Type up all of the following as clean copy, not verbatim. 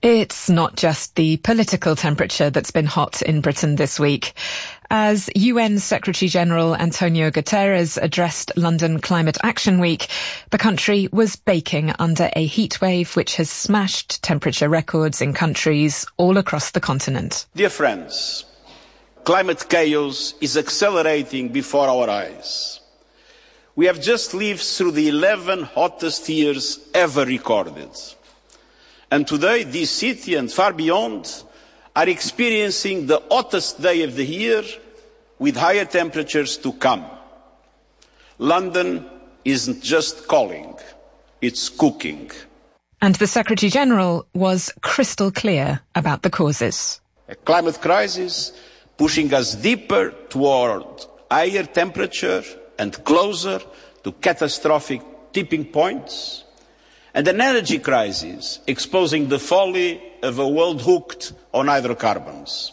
It's not just the political temperature that's been hot in Britain this week. As UN Secretary-General Antonio Guterres addressed London Climate Action Week, the country was baking under a heatwave which has smashed temperature records in countries all across the continent. Dear friends, climate chaos is accelerating before our eyes. We have just lived through the 11 hottest years ever recorded. And today, this city and far beyond are experiencing the hottest day of the year with higher temperatures to come. London isn't just calling, it's cooking. And the Secretary-General was crystal clear about the causes. A climate crisis pushing us deeper toward higher temperature and closer to catastrophic tipping points. And an energy crisis exposing the folly of a world hooked on hydrocarbons.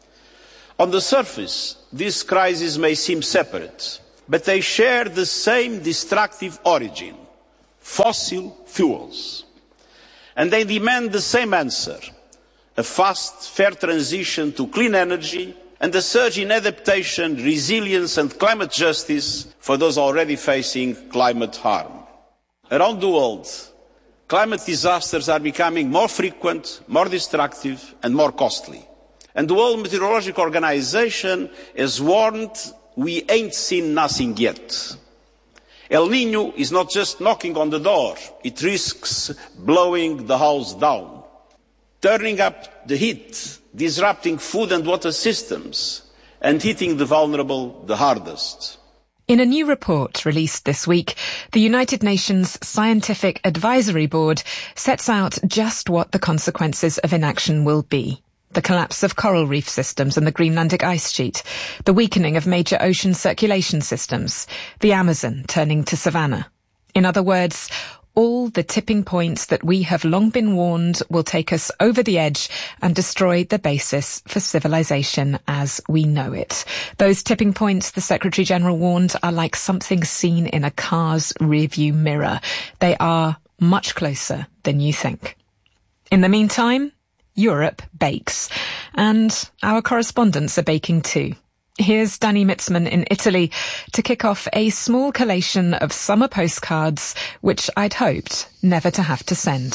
On the surface, these crises may seem separate, but they share the same destructive origin: fossil fuels. And they demand the same answer: a fast, fair transition to clean energy and a surge in adaptation, resilience and climate justice for those already facing climate harm. Around the world, climate disasters are becoming more frequent, more destructive and more costly. And the World Meteorological Organization has warned we ain't seen nothing yet. El Niño is not just knocking on the door, it risks blowing the house down, turning up the heat, disrupting food and water systems, and hitting the vulnerable the hardest. In a new report released this week, the United Nations Scientific Advisory Board sets out just what the consequences of inaction will be. The collapse of coral reef systems and the Greenlandic ice sheet, the weakening of major ocean circulation systems, the Amazon turning to savanna. In other words, all the tipping points that we have long been warned will take us over the edge and destroy the basis for civilization as we know it. Those tipping points, the Secretary-General warned, are like something seen in a car's rearview mirror. They are much closer than you think. In the meantime, Europe bakes, and our correspondents are baking too. Here's Danny Mitzman in Italy to kick off a small collation of summer postcards which I'd hoped never to have to send.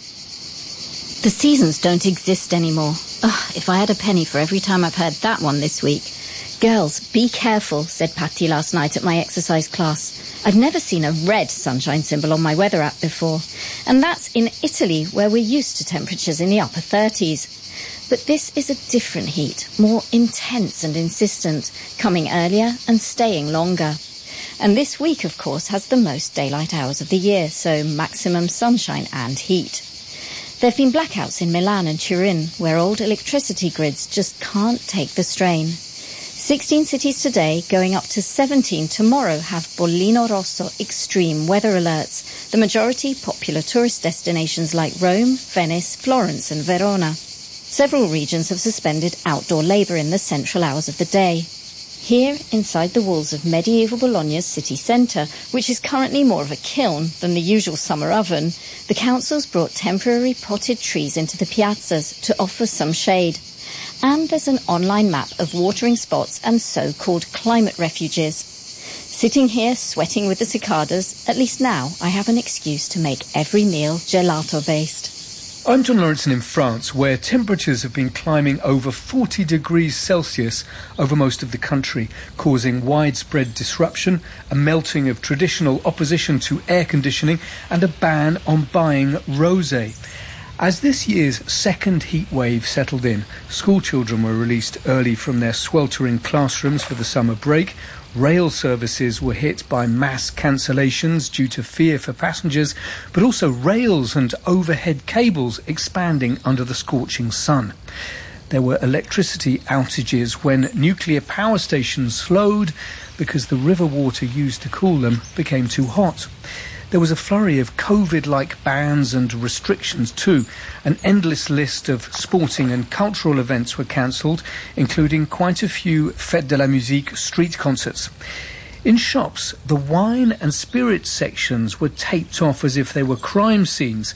The seasons don't exist anymore. Ugh, if I had a penny for every time I've heard that one this week. Girls, be careful, said Patti last night at my exercise class. I've never seen a red sunshine symbol on my weather app before. And that's in Italy, where we're used to temperatures in the upper 30s. But this is a different heat, more intense and insistent, coming earlier and staying longer. And this week, of course, has the most daylight hours of the year, so maximum sunshine and heat. There have been blackouts in Milan and Turin, where old electricity grids just can't take the strain. 16 cities today, going up to 17 tomorrow, have Bollino Rosso extreme weather alerts, the majority popular tourist destinations like Rome, Venice, Florence and Verona. Several regions have suspended outdoor labour in the central hours of the day. Here, inside the walls of medieval Bologna's city centre, which is currently more of a kiln than the usual summer oven, the council's brought temporary potted trees into the piazzas to offer some shade. And there's an online map of watering spots and so-called climate refuges. Sitting here sweating with the cicadas, at least now I have an excuse to make every meal gelato-based. I'm John Lawrenson in France, where temperatures have been climbing over 40 degrees Celsius over most of the country, causing widespread disruption, a melting of traditional opposition to air conditioning and a ban on buying rosé. As this year's second heat wave settled in, school children were released early from their sweltering classrooms for the summer break. Rail services were hit by mass cancellations due to fear for passengers, but also rails and overhead cables expanding under the scorching sun. There were electricity outages when nuclear power stations slowed because the river water used to cool them became too hot. There was a flurry of COVID-like bans and restrictions too. An endless list of sporting and cultural events were cancelled, including quite a few Fête de la Musique street concerts. In shops, the wine and spirits sections were taped off as if they were crime scenes,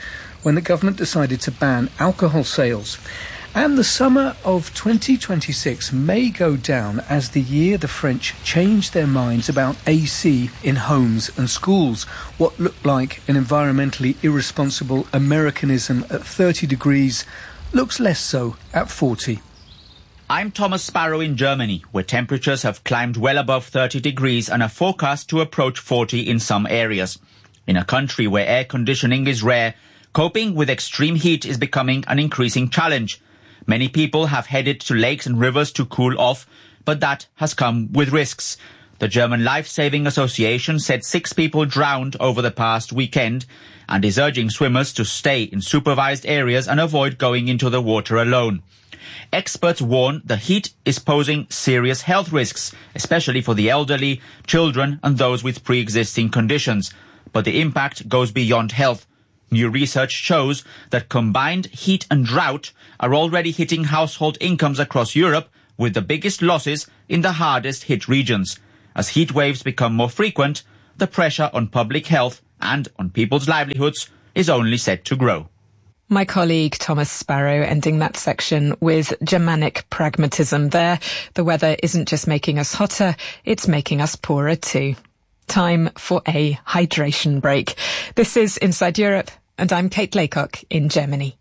when the government decided to ban alcohol sales. And the summer of 2026 may go down as the year the French changed their minds about AC in homes and schools. What looked like an environmentally irresponsible Americanism at 30 degrees looks less so at 40. I'm Thomas Sparrow in Germany, where temperatures have climbed well above 30 degrees and are forecast to approach 40 in some areas. In a country where air conditioning is rare, coping with extreme heat is becoming an increasing challenge. Many people have headed to lakes and rivers to cool off, but that has come with risks. The German Life Saving Association said 6 people drowned over the past weekend and is urging swimmers to stay in supervised areas and avoid going into the water alone. Experts warn the heat is posing serious health risks, especially for the elderly, children and those with pre-existing conditions. But the impact goes beyond health. New research shows that combined heat and drought are already hitting household incomes across Europe, with the biggest losses in the hardest hit regions. As heat waves become more frequent, the pressure on public health and on people's livelihoods is only set to grow. My colleague Thomas Sparrow ending that section with Germanic pragmatism there. The weather isn't just making us hotter, it's making us poorer too. Time for a hydration break. This is Inside Europe, and I'm Kate Laycock in Germany.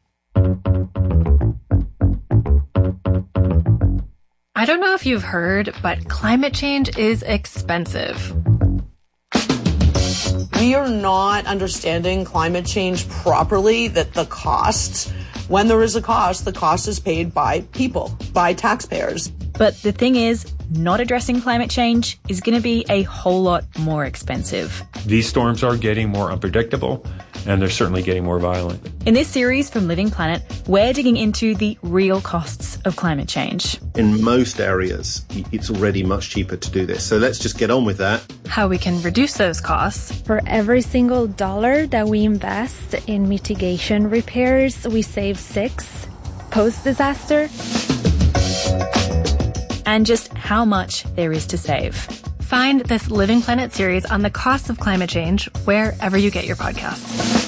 I don't know if you've heard, but climate change is expensive. We are not understanding climate change properly, that the cost, when there is a cost, the cost is paid by people, by taxpayers. But the thing is, not addressing climate change is going to be a whole lot more expensive. These storms are getting more unpredictable, and they're certainly getting more violent. In this series from Living Planet, we're digging into the real costs of climate change. In most areas, it's already much cheaper to do this. So let's just get on with that. How we can reduce those costs. For every single dollar that we invest in mitigation repairs, we save 6 post-disaster. And just how much there is to save. Find this Living Planet series on the costs of climate change wherever you get your podcasts.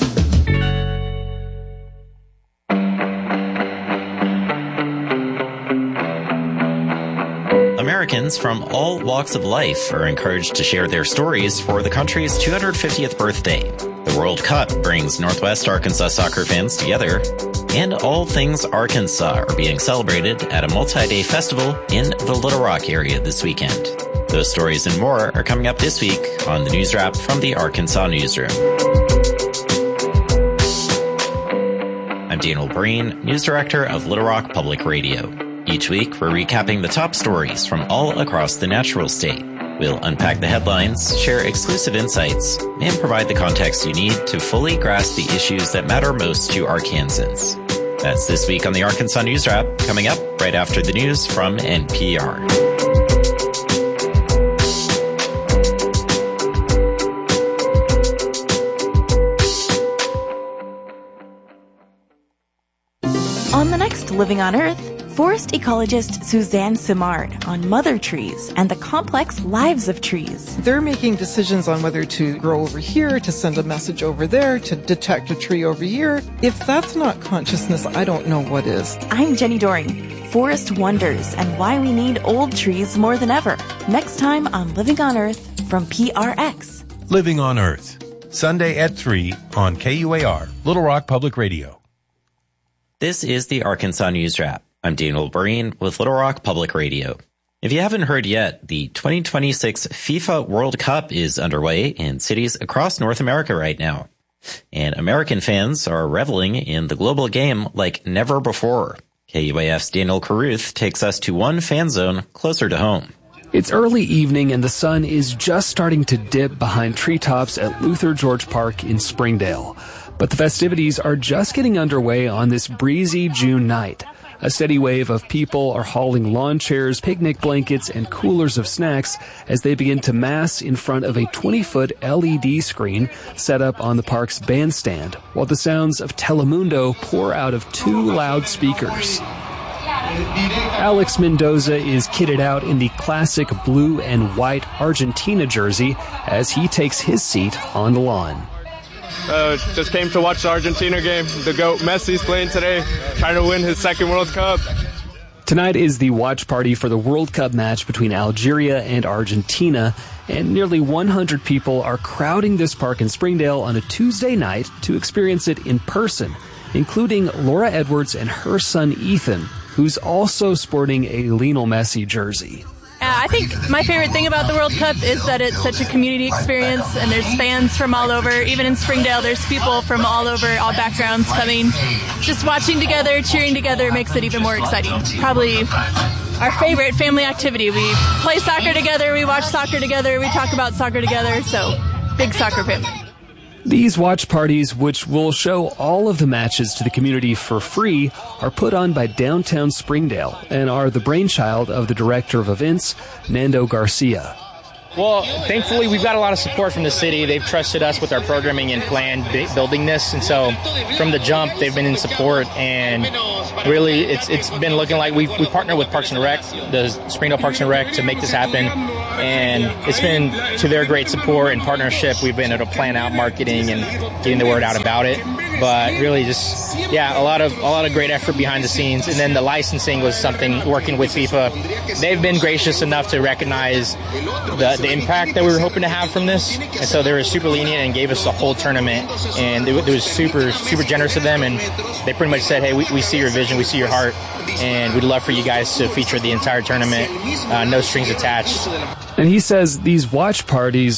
Americans from all walks of life are encouraged to share their stories for the country's 250th birthday. The World Cup brings Northwest Arkansas soccer fans together, and all things Arkansas are being celebrated at a multi-day festival in the Little Rock area this weekend. Those stories and more are coming up this week on the News Wrap from the Arkansas Newsroom. I'm Daniel Breen, News Director of Little Rock Public Radio. Each week, we're recapping the top stories from all across the natural state. We'll unpack the headlines, share exclusive insights, and provide the context you need to fully grasp the issues that matter most to Arkansans. That's this week on the Arkansas News Wrap, coming up right after the news from NPR. On the next Living on Earth, forest ecologist Suzanne Simard on mother trees and the complex lives of trees. They're making decisions on whether to grow over here, to send a message over there, to detect a tree over here. If that's not consciousness, I don't know what is. I'm Jenny Doring. Forest wonders and why we need old trees more than ever. Next time on Living on Earth from PRX. Living on Earth, Sunday at 3 on KUAR, Little Rock Public Radio. This is the Arkansas News Wrap. I'm Daniel Breen with Little Rock Public Radio. If you haven't heard yet, the 2026 FIFA World Cup is underway in cities across North America right now. And American fans are reveling in the global game like never before. KUAF's Daniel Carruth takes us to one fan zone closer to home. It's early evening and the sun is just starting to dip behind treetops at Luther George Park in Springdale. But the festivities are just getting underway on this breezy June night. A steady wave of people are hauling lawn chairs, picnic blankets, and coolers of snacks as they begin to mass in front of a 20-foot LED screen set up on the park's bandstand, while the sounds of Telemundo pour out of 2 loudspeakers. Alex Mendoza is kitted out in the classic blue and white Argentina jersey as he takes his seat on the lawn. Just came to watch the Argentina game. The GOAT Messi's playing today, trying to win his second World Cup. Tonight is the watch party for the World Cup match between Algeria and Argentina, and nearly 100 people are crowding this park in Springdale on a Tuesday night to experience it in person, including Laura Edwards and her son Ethan, who's also sporting a Lionel Messi jersey. I think my favorite thing about the World Cup is that it's such a community experience, and there's fans from all over. Even in Springdale, there's people from all over, all backgrounds coming. Just watching together, cheering together makes it even more exciting. Probably our favorite family activity. We play soccer together, we watch soccer together, we talk about soccer together, so big soccer family. These watch parties, which will show all of the matches to the community for free, are put on by Downtown Springdale and are the brainchild of the director of events, Nando Garcia. Well, thankfully, we've got a lot of support from the city. They've trusted us with our programming and plan building this. And so from the jump, they've been in support. And really, it's been looking like we partnered with Parks and Rec, the Springdale Parks and Rec, to make this happen. And it's been to their great support and partnership. We've been able to plan out marketing and getting the word out about it. But really just, a lot of great effort behind the scenes. And then the licensing was something working with FIFA. They've been gracious enough to recognize the impact that we were hoping to have from this. And so they were super lenient and gave us the whole tournament. And it was super, super generous of them. And they pretty much said, hey, we see your vision, we see your heart, and we'd love for you guys to feature the entire tournament, no strings attached. And he says these watch parties